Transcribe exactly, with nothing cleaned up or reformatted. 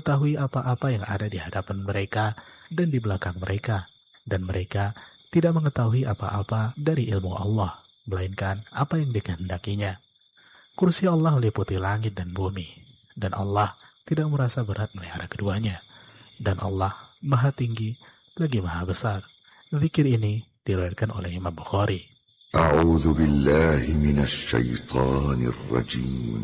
mengetahui apa-apa yang ada di hadapan mereka dan di belakang mereka, dan mereka tidak mengetahui apa-apa dari ilmu Allah, melainkan apa yang dikehendakinya. Kursi Allah meliputi langit dan bumi, dan Allah tidak merasa berat melihara keduanya. Dan Allah Maha Tinggi lagi Maha Besar. Zikir ini diriwayatkan oleh Imam Bukhari. A'udzu billahi minasy syaithanir rajim.